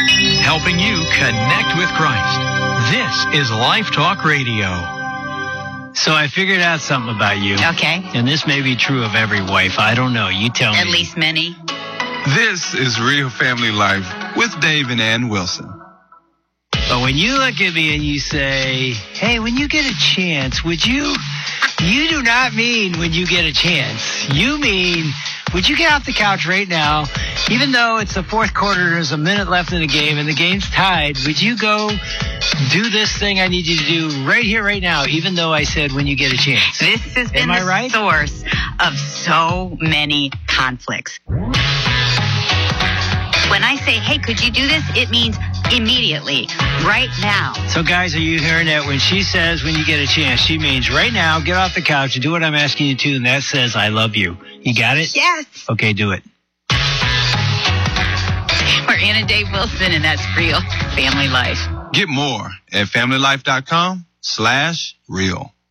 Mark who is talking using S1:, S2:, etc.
S1: helping you connect with Christ. This is Life Talk Radio.
S2: So I figured out something about you.
S3: Okay.
S2: And this may be true of every wife. I don't know. You tell me.
S3: At least many.
S4: This is Real Family Life with Dave and Ann Wilson.
S2: But when you look at me and you say, hey, when you get a chance, would you do not mean when you get a chance. You mean, would you get off the couch right now, even though it's the fourth quarter, there's a minute left in the game, and the game's tied, would you go do this thing I need you to do right here, right now, even though I said when you get a chance?
S3: This has been the source of so many conflicts. When I say, hey, could you do this? It means immediately, right now.
S2: So, guys, are you hearing that? When she says when you get a chance, she means right now, get off the couch and do what I'm asking you to, and that says I love you. You got it?
S3: Yes.
S2: Okay, do it.
S3: We're Ann and Dave Wilson, and that's Real Family Life.
S4: Get more at familylife.com/real.